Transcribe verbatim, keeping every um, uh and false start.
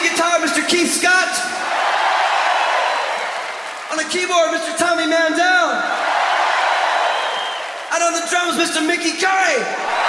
lead guitar, Mister Keith Scott. On the keyboard, Mister Tommy Mandel. And on the drums, Mister Mickey Curry.